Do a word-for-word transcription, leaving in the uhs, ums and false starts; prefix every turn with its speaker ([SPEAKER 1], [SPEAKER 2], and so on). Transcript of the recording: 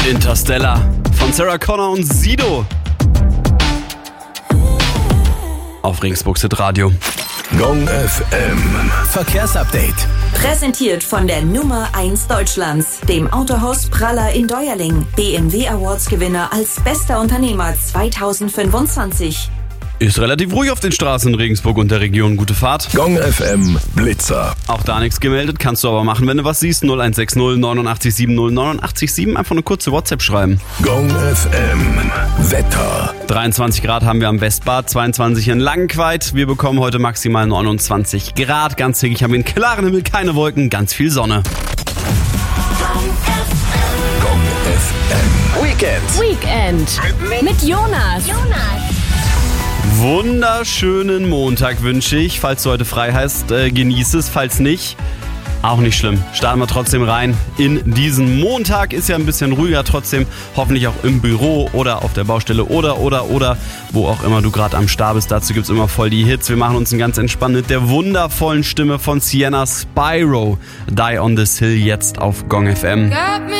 [SPEAKER 1] Interstellar von Sarah Connor und Sido. Auf Regensburgs Hitradio.
[SPEAKER 2] Gong F M Verkehrsupdate.
[SPEAKER 3] Präsentiert von der Nummer eins Deutschlands, dem Autohaus Praller in Deuerling. B M W Awards Gewinner als bester Unternehmer zweitausendfünfundzwanzig.
[SPEAKER 1] Ist relativ ruhig auf den Straßen in Regensburg und der Region. Gute Fahrt.
[SPEAKER 2] Gong F M Blitzer.
[SPEAKER 1] Auch da nichts gemeldet, kannst du aber machen, wenn du was siehst. null eins sechs null neun acht sieben null neun acht sieben. Einfach eine kurze WhatsApp schreiben.
[SPEAKER 2] Gong F M Wetter.
[SPEAKER 1] dreiundzwanzig Grad haben wir am Westbad, zweiundzwanzig in Langenqueit. Wir bekommen heute maximal neunundzwanzig Grad. Ganz täglich haben wir einen klaren Himmel, keine Wolken, ganz viel Sonne.
[SPEAKER 2] Gong F M Weekend.
[SPEAKER 4] Weekend mit Jonas.
[SPEAKER 1] Wunderschönen Montag wünsche ich. Falls du heute frei hast, äh, genieß es. Falls nicht, auch nicht schlimm. Starten wir trotzdem rein in diesen Montag. Ist ja ein bisschen ruhiger trotzdem. Hoffentlich auch im Büro oder auf der Baustelle oder, oder, oder wo auch immer du gerade am Start bist. Dazu gibt's immer voll die Hits. Wir machen uns einen ganz entspannt mit der wundervollen Stimme von Sienna Spyro. Die on this Hill jetzt auf Gong F M.